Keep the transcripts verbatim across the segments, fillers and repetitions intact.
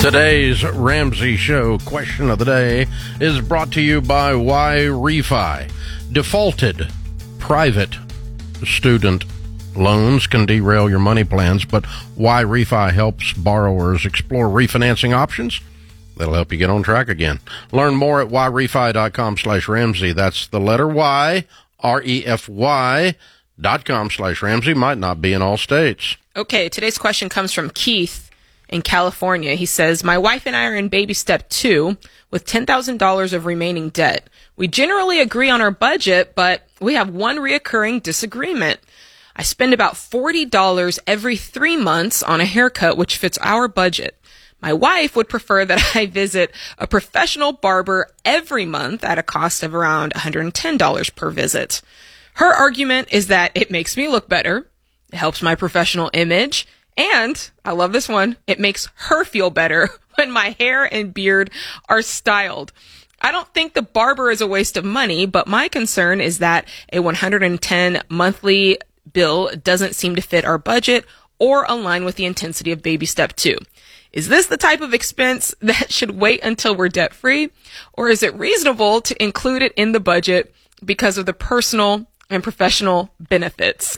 Today's Ramsey Show question of the day is brought to you by Y-Refi. Defaulted private student loans can derail your money plans, but Y-Refi helps borrowers explore refinancing options that'll help you get on track again. Learn more at yrefi.com slash Ramsey. That's the letter Y, R E F Y dot com slash Ramsey. Might not be in all states. Okay, today's question comes from Keith in California. He says, my wife and I are in baby step two with ten thousand dollars of remaining debt. We generally agree on our budget, but we have one reoccurring disagreement. I spend about forty dollars every three months on a haircut, which fits our budget. My wife would prefer that I visit a professional barber every month at a cost of around one hundred ten dollars per visit. Her argument is that it makes me look better, it helps my professional image, and, I love this one, it makes her feel better when my hair and beard are styled. I don't think the barber is a waste of money, but my concern is that a one hundred ten monthly bill doesn't seem to fit our budget or align with the intensity of baby step two. Is this the type of expense that should wait until we're debt free? Or is it reasonable to include it in the budget because of the personal and professional benefits?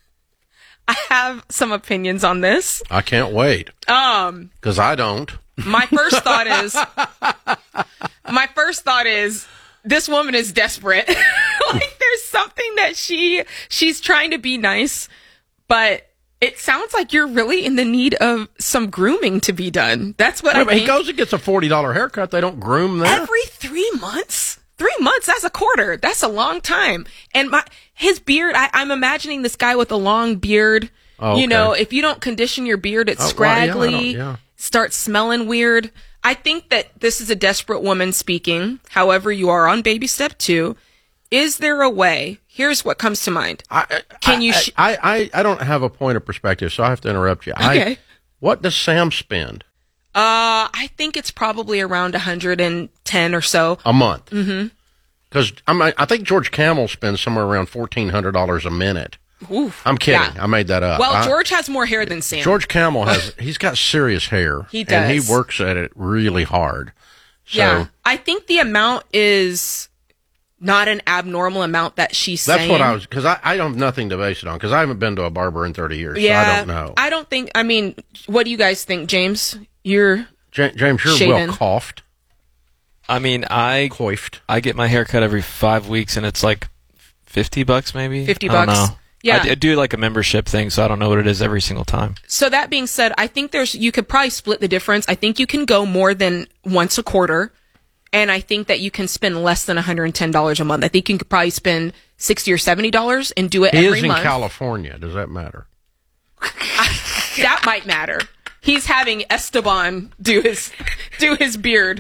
I have some opinions on this. I can't wait. Um, because I don't. My first thought is, my first thought is, this woman is desperate. Like, there's something that she, she's trying to be nice, but it sounds like you're really in the need of some grooming to be done. That's what Wait, I think. He goes and gets a forty dollars haircut. They don't groom there? Every three months? Three months, that's a quarter. That's a long time. And my his beard, I, I'm imagining this guy with a long beard. Oh, okay. You know, if you don't condition your beard, it's Oh, well, scraggly, yeah, I don't- yeah. starts smelling weird. I think that this is a desperate woman speaking. However, you are on baby step two. Is there a way? Here's what comes to mind. I, Can I, you? Sh- I, I, I don't have a point of perspective, so I have to interrupt you. Okay. I, what does Sam spend? Uh, I think it's probably around one hundred ten or so. A month? Mm-hmm. Because I think George Camel spends somewhere around fourteen hundred dollars a minute. Oof. I'm kidding. Yeah. I made that up. Well, I, George has more hair than Sam. George Camel has, he's got serious hair. He And he does. works at it really hard. So Yeah. I think the amount is not an abnormal amount that she's that's saying. what I was, because I, I don't have nothing to base it on, because I haven't been to a barber in thirty years, Yeah. so I don't know. I don't think, I mean, what do you guys think, James? You're Ja- James, you're shaven. well coiffed. I mean, I Coiffed. I get my hair cut every five weeks, and it's like fifty bucks, maybe. fifty I don't bucks? know. Yeah. I, d- I do like a membership thing, so I don't know what it is every single time. So that being said, I think there's, you could probably split the difference. I think you can go more than once a quarter. And I think that you can spend less than one hundred ten dollars a month. I think you could probably spend sixty or seventy dollars and do it He every is in month. California. Does that matter? That might matter. He's having Esteban do his do his beard.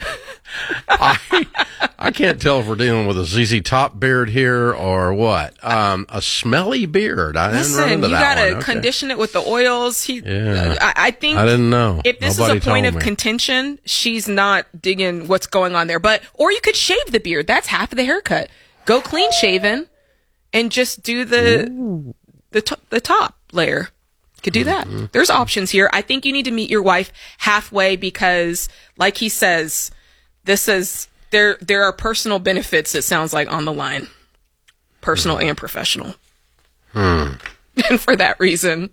I, I can't tell if we're dealing with a Z Z Top beard here or what. Um, a smelly beard. I didn't run Listen, into you that gotta one. Okay. condition it with the oils. He, Yeah. I, I think I didn't know. if this Nobody is a point told of me. contention, she's not digging what's going on there. But or you could shave the beard. That's half of the haircut. Go clean shaven, and just do the Ooh. the to- the top layer. Could do that. Mm-hmm. There's options here. I think you need to meet your wife halfway because, like he says, this is there. There are personal benefits. It sounds like on the line, personal and professional. Hmm. And for that reason,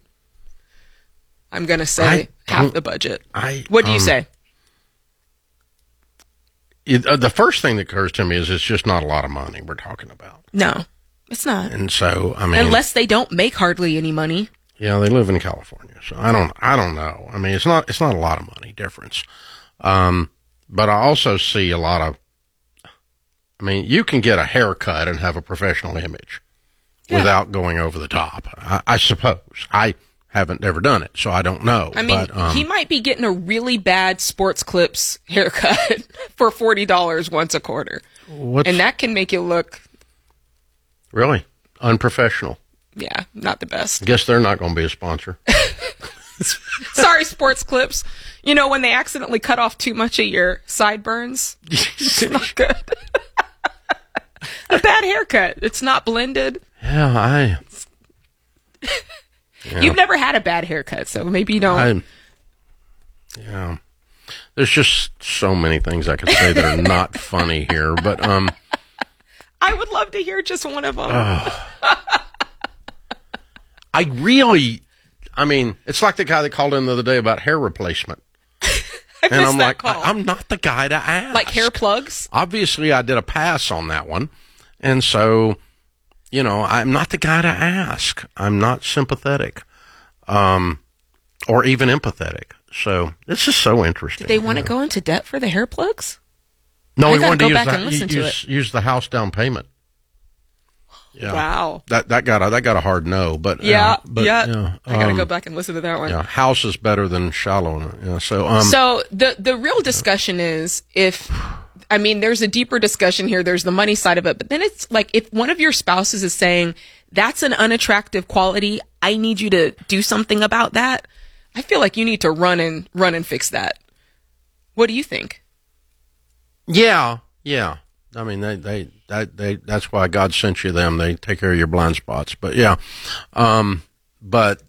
I'm gonna say I half don't- the budget. I, What do you um, say? It, uh, the first thing that occurs to me is it's just not a lot of money we're talking about. No, it's not. And so, I mean, Unless they don't make hardly any money. yeah, they live in California, so I don't, I don't know. I mean, it's not, it's not a lot of money difference. Um, but I also see a lot of, I mean, you can get a haircut and have a professional image Yeah. without going over the top. I, I suppose. I haven't ever done it, so I don't know. I mean, but, um, he might be getting a really bad Sports Clips haircut for forty dollars once a quarter. what's And that can make you look, really unprofessional. yeah, not the best. Guess they're not going to be a sponsor. Sorry, Sports Clips. You know, when they accidentally cut off too much of your sideburns, it's not good. A bad haircut. It's not blended. Yeah, I. Yeah. You've never had a bad haircut, so maybe you don't. I, yeah. there's just so many things I could say that are not funny here, but um, I would love to hear just one of them. Uh, I really, I mean, it's like the guy that called in the other day about hair replacement. I And I'm that like, call. I, I'm not the guy to ask. Like hair plugs? Obviously, I did a pass on that one. And so, you know, I'm not the guy to ask. I'm not sympathetic um, or even empathetic. So this is so interesting. Did they want to go into debt for the hair plugs? No, I we gotta wanted go to use back the, and listen to use, use the house down payment. Yeah. Wow. That that got a, that got a hard no, but Yeah, uh, but, yeah. yeah, I gotta um, go back and listen to that one. Yeah, house is better than shallow. Yeah, so um, So the the real discussion is if, I mean, there's a deeper discussion here. There's the money side of it, but then it's like if one of your spouses is saying that's an unattractive quality, I need you to do something about that. I feel like you need to run and run and fix that. What do you think? yeah, yeah. I mean, they, they, that, they, that's why God sent you them. They take care of your blind spots. But yeah, um, but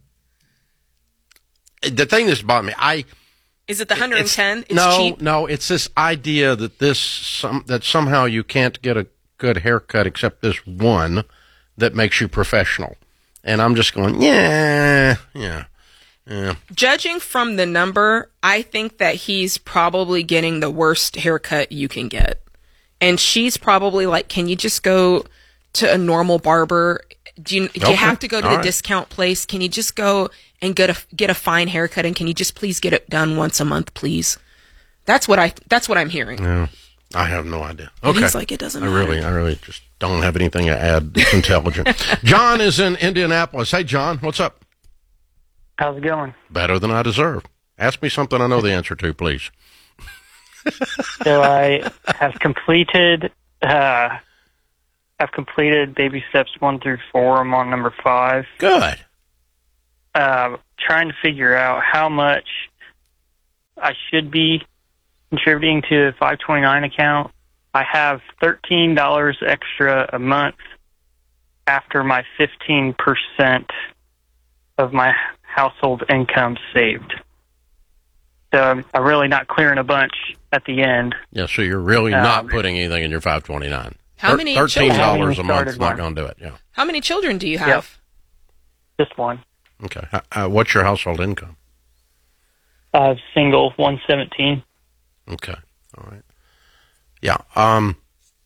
the thing that's bothered me, I Is it the one hundred ten? It's, no, cheap. no, it's this idea that this some that somehow you can't get a good haircut except this one that makes you professional. And I'm just going, yeah, yeah, yeah. Judging from the number, I think that he's probably getting the worst haircut you can get. And she's probably like, can you just go to a normal barber? Do you, do Okay. you have to go to All the right. discount place? Can you just go and get a, get a fine haircut? And can you just please get it done once a month, please? That's what I, that's what I'm hearing. Yeah, I have no idea. And Okay, he's like, it doesn't I matter. really, I really just don't have anything to add that's intelligent. John is in Indianapolis. Hey, John, what's up? How's it going? Better than I deserve. Ask me something I know the answer to, please. So I have completed, uh, I've completed baby steps one through four. I'm on number five. Good. Uh, trying to figure out how much I should be contributing to the five twenty-nine account. I have thirteen dollars extra a month after my fifteen percent of my household income saved. So I'm I'm really not clearing a bunch at the end. Yeah, so you're really not Um, putting anything in your five twenty-nine. How many Thirteen children? dollars a I haven't month is started not one. going to do it. Yeah. How many children do you have? Yep. Just one. Okay. Uh, uh, what's your household income? Uh, single, one seventeen. Okay. All right. Yeah. Um.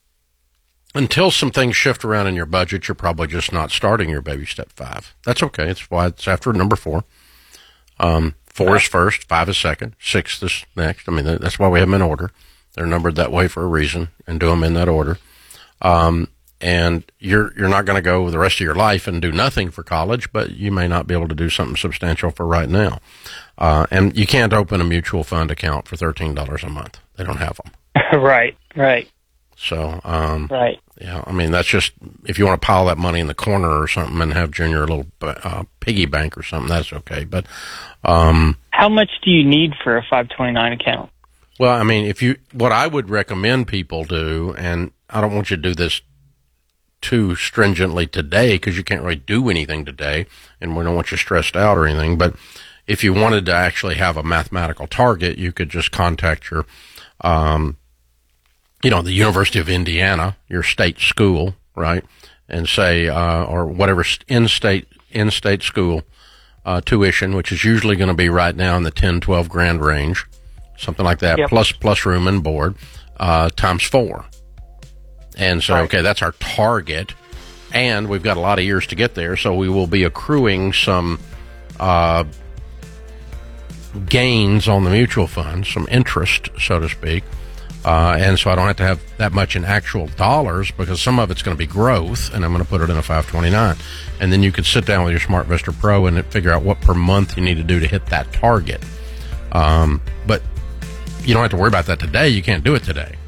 Until some things shift around in your budget, you're probably just not starting your baby step five. That's okay. It's why it's after number four. Um. Four is first, five is second, six is next. I mean, that- that's why we have them in order. They're numbered that way for a reason, and do them in that order. Um. And you're you're not going to go the rest of your life and do nothing for college, but you may not be able to do something substantial for right now. Uh, and you can't open a mutual fund account for thirteen dollars a month. They don't have them. Right, right, So, um, right. yeah, I mean, that's just, if you want to pile that money in the corner or something and have Junior a little uh, piggy bank or something, that's okay. But, um, How much do you need for a five twenty-nine account? well, I mean, if you, what I would recommend people do, and I don't want you to do this too stringently today because you can't really do anything today and we don't want you stressed out or anything, but if you wanted to actually have a mathematical target, you could just contact your, um, you know, the University of Indiana, your state school, right? And say, uh, or whatever in-state, in-state school, uh, tuition, which is usually going to be right now in the ten, twelve grand range, something like that, Yep. plus, plus room and board, uh, times four. And so, Right. okay, that's our target. And we've got a lot of years to get there. So we will be accruing some, uh, gains on the mutual fund, some interest, so to speak. Uh, and so I don't have to have that much in actual dollars because some of it's going to be growth, and I'm going to put it in a five twenty-nine. And then you could sit down with your SmartVestor Pro and figure out what per month you need to do to hit that target. Um, but you don't have to worry about that today. You can't do it today.